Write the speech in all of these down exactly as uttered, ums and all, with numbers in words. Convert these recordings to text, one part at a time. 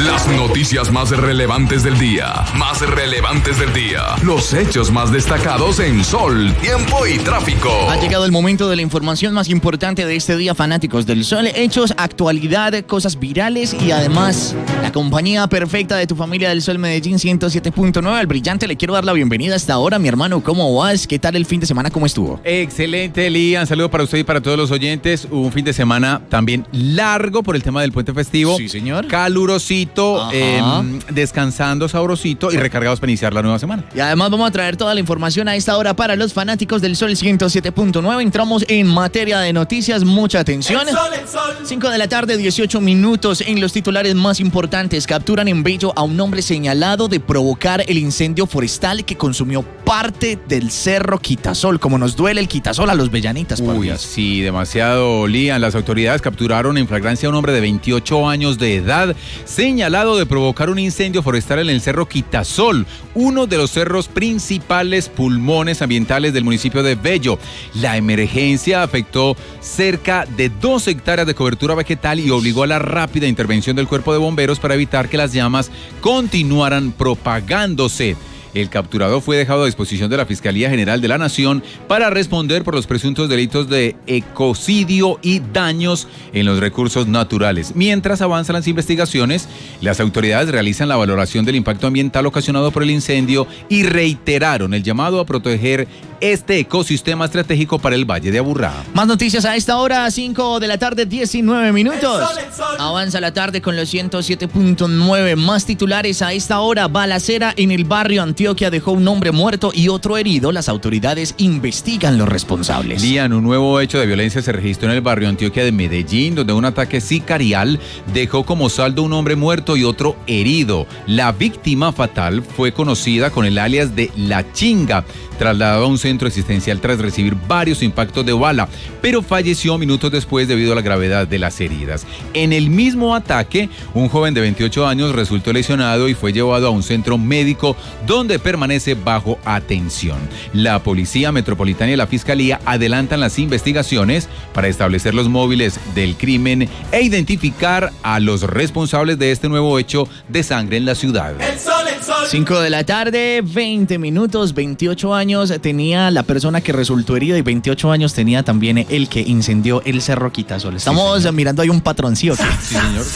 Las noticias más relevantes del día. Más relevantes del día. Los hechos más destacados en Sol, Tiempo y Tráfico. Ha llegado el momento de la información más importante de este día, fanáticos del Sol. Hechos, actualidad, cosas virales y además la compañía perfecta de tu familia del Sol Medellín ciento siete punto nueve. Al brillante le quiero dar la bienvenida hasta ahora, mi hermano. ¿Cómo vas? ¿Qué tal el fin de semana? ¿Cómo estuvo? Excelente, Lian. Saludo para usted y para todos los oyentes. Un fin de semana también largo por el tema del puente festivo. Sí, señor. Calurosito, eh, descansando sabrosito y recargados para iniciar la nueva semana. Y además vamos a traer toda la información a esta hora para los fanáticos del Sol ciento siete punto nueve. Entramos en materia de noticias. Mucha atención. El sol, el sol. cinco de la tarde, dieciocho minutos. En los titulares más importantes, capturan en Bello a un hombre señalado de provocar el incendio forestal que consumió parte del cerro Quitasol. Como nos duele el Quitasol a los bellanitas, por Uy, Dios. sí, demasiado, Lian. Las autoridades capturaron en flagrancia a un hombre de veintiocho años de edad, señalado de provocar un incendio forestal en el cerro Quitasol, uno de los cerros principales pulmones ambientales del municipio de Bello. La emergencia afectó cerca de dos hectáreas de cobertura vegetal y obligó a la rápida intervención del cuerpo de bomberos para evitar que las llamas continuaran propagándose. El capturado fue dejado a disposición de la Fiscalía General de la Nación para responder por los presuntos delitos de ecocidio y daños en los recursos naturales. Mientras avanzan las investigaciones, las autoridades realizan la valoración del impacto ambiental ocasionado por el incendio y reiteraron el llamado a proteger este ecosistema estratégico para el Valle de Aburrá. Más noticias a esta hora, cinco de la tarde, diecinueve minutos. El sol, el sol. Avanza la tarde con los ciento siete punto nueve. Más titulares a esta hora. Balacera en el barrio Antioquia dejó un hombre muerto y otro herido. Las autoridades investigan los responsables. Lian, un nuevo hecho de violencia se registró en el barrio Antioquia de Medellín, donde un ataque sicarial dejó como saldo un hombre muerto y otro herido. La víctima fatal fue conocida con el alias de La Chinga, trasladado a un centro asistencial tras recibir varios impactos de bala, pero falleció minutos después debido a la gravedad de las heridas. En el mismo ataque, un joven de veintiocho años resultó lesionado y fue llevado a un centro médico donde permanece bajo atención. La Policía Metropolitana y la Fiscalía adelantan las investigaciones para establecer los móviles del crimen e identificar a los responsables de este nuevo hecho de sangre en la ciudad. El sol, el sol. cinco de la tarde, veinte minutos, veintiocho años tenía la persona que resultó herida y veintiocho años tenía también el que incendió el cerro Quitasol. Estamos Sí, mirando ahí un patroncillo. Sí, señor.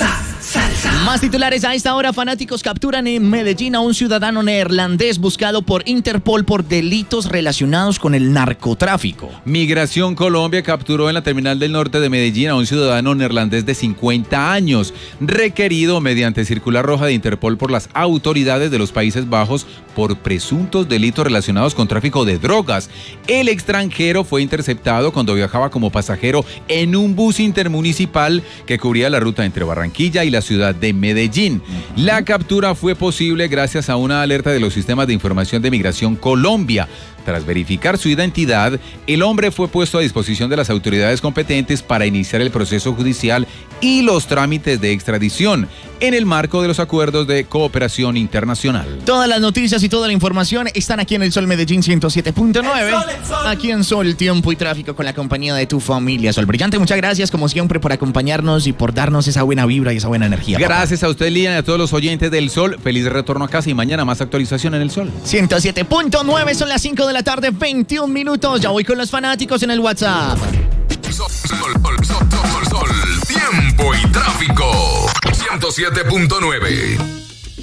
Más titulares a esta hora, fanáticos capturan en Medellín a un ciudadano neerlandés buscado por Interpol por delitos relacionados con el narcotráfico. Migración Colombia capturó en la terminal del norte de Medellín a un ciudadano neerlandés de cincuenta años, requerido mediante circular roja de Interpol por las autoridades de los Países Bajos por presuntos delitos relacionados con tráfico de drogas. El extranjero fue interceptado cuando viajaba como pasajero en un bus intermunicipal que cubría la ruta entre Barranquilla y la ciudad de Medellín. La captura fue posible gracias a una alerta de los sistemas de información de Migración Colombia. Tras verificar su identidad, el hombre fue puesto a disposición de las autoridades competentes para iniciar el proceso judicial y los trámites de extradición en el marco de los acuerdos de cooperación internacional. Todas las noticias y toda la información están aquí en el Sol Medellín ciento siete punto nueve. El sol, el sol. Aquí en Sol, Tiempo y Tráfico con la compañía de tu familia. Sol Brillante, muchas gracias como siempre por acompañarnos y por darnos esa buena vibra y esa buena energía. Gracias a usted, Lian, y a todos los oyentes del Sol. Feliz retorno a casa y mañana más actualización en el Sol. ciento siete punto nueve, son las cinco de la tarde, veintiún minutos. Ya voy con los fanáticos en el WhatsApp. Sol, sol, sol, sol, sol, sol, Tiempo y Tráfico. ciento siete punto nueve.